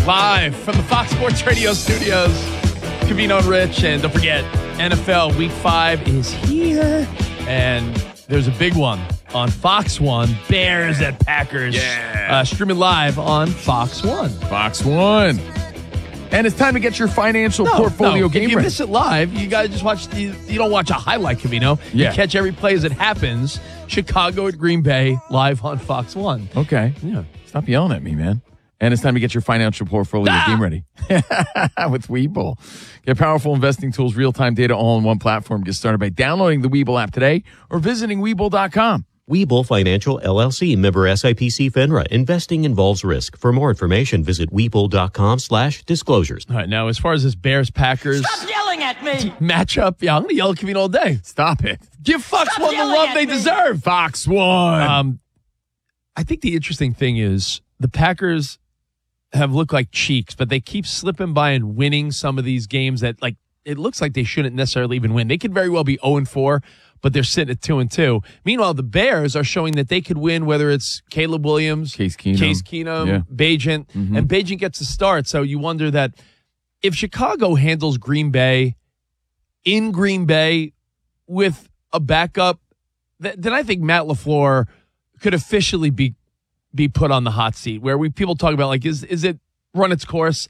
Live from the Fox Sports Radio studios. Covino and Rich, and don't forget, NFL Week 5 is here, and there's a big one on Fox 1, Bears at Packers. Yeah. Streaming live on Fox 1. Fox 1. And it's time to get your financial portfolio game If you ready. miss it live, you guys just watch. You don't watch a highlight, Covino. Yeah. You catch every play as it happens. Chicago at Green Bay, live on Fox 1. Okay. Yeah. Stop yelling at me, man. And it's time to get your financial portfolio game ready with Webull. Get powerful investing tools, real-time data all in one platform. Get started by downloading the Webull app today or visiting Webull.com. Webull Financial LLC, member SIPC FINRA. Investing involves risk. For more information, visit Webull.com/disclosures. All right, now as far as this Bears-Packers Yelling at me! matchup, yeah, I'm going to yell at Covino all day. Stop it. Give Fox 1 the yelling love at they me. deserve. Fox 1. I think the interesting thing is the Packers have looked like cheeks, but they keep slipping by and winning some of these games that, like, it looks like they shouldn't necessarily even win. They could very well be 0-4, but they're sitting at 2-2. Meanwhile, the Bears are showing that they could win, whether it's Caleb Williams, Case Keenum. Yeah. Bagent, and Bagent gets a start. So you wonder that if Chicago handles Green Bay in Green Bay with a backup, then I think Matt LaFleur could officially be put on the hot seat, where people talk about, like, is it run its course?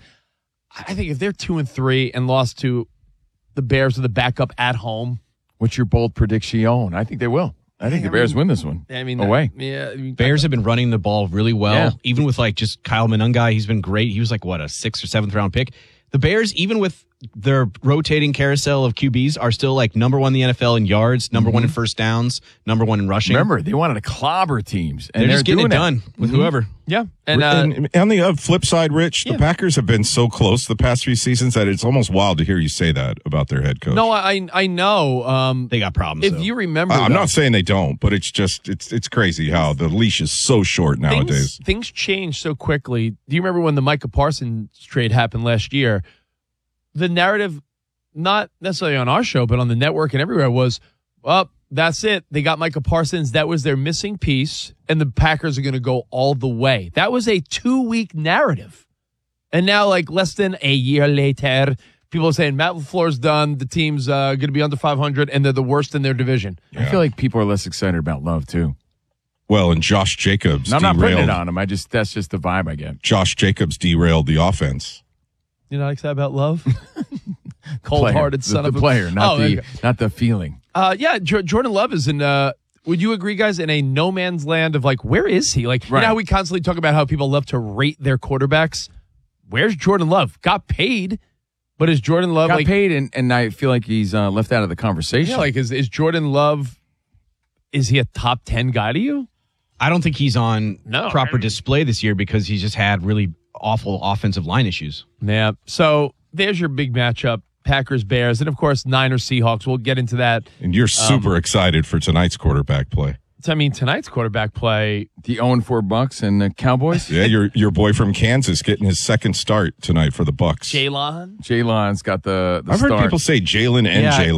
I think if they're 2-3 and lost to the Bears with a backup at home, What's your bold prediction? I think they will. I think the Bears win this one. I mean, away. Bears have been running the ball really well, Yeah. even with like just Kyle Monangai. He's been great. He was like, what, a 6th or 7th round pick? The Bears, even with their rotating carousel of QBs, are still like number 1 in the NFL in yards, number 1 in first downs, number 1 in rushing. Remember, they wanted to clobber teams. And they're just getting doing it done with whoever. yeah. And And on the flip side, Rich, the Packers have been so close the past few seasons that it's almost wild to hear you say that about their head coach. no, I know. They got problems. If though. you remember, I'm though, not saying they don't, but it's just it's crazy how the leash is so short nowadays. Things change so quickly. Do you remember when the Micah Parsons trade happened last year? The narrative, not necessarily on our show, but on the network and everywhere, was, well, that's it. They got Micah Parsons. That was their missing piece, and the Packers are going to go all the way. That was a 2-week narrative. And now, like, less than a year later, people are saying Matt LaFleur's done. The team's going to be under 500, and they're the worst in their division. I feel like people are less excited about Love, too. Well, and Josh Jacobs And I'm not putting it derailed. on him. That's just the vibe I get. Josh Jacobs derailed the offense. You're not excited about Love? Cold-hearted son the of a player, not okay. not the feeling. Yeah, Jordan Love is in, would you agree, guys, in a no man's land of, like, where is he? Like, you know how we constantly talk about how people love to rate their quarterbacks? Where's Jordan Love? Got paid, but is Jordan Love, Got paid, and I feel like he's left out of the conversation. yeah, like, is Jordan Love, is he a top 10 guy to you? I don't think he's on No, proper display this year because he's just had really awful offensive line issues. Yeah. So there's your big matchup, Packers, Bears, and, of course, Niners, Seahawks. We'll get into that. And you're super excited for tonight's quarterback play. I mean, tonight's quarterback play. The 0-4 Bucks and the Cowboys. Yeah, your boy from Kansas getting his second start tonight for the Bucks. Jalen. Jalen's got the I've start. heard people say Jalen and Yeah. Jalen.